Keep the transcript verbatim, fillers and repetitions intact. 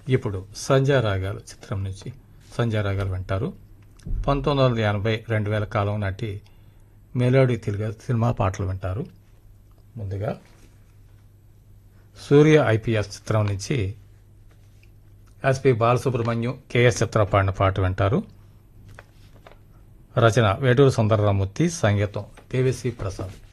ఇప్పుడు సంధ్యా రాగాలు చిత్రం నుంచి సంధ్యా రాగాలు వింటారు. పంతొమ్మిది వందల ఎనభై రెండు వేల కాలం నాటి మెలోడీ తెలుగు సినిమా పాటలు వింటారు. ముందుగా సూర్య ఐపీఎస్ చిత్రం నుంచి ఎస్పి బాలసుబ్రహ్మణ్యం, కెఎస్ చిత్ర పాడిన పాట వింటారు. రచన వేటూరు సుందరరామూర్తి, సంగీతం దేవిశ్రీ ప్రసాద్.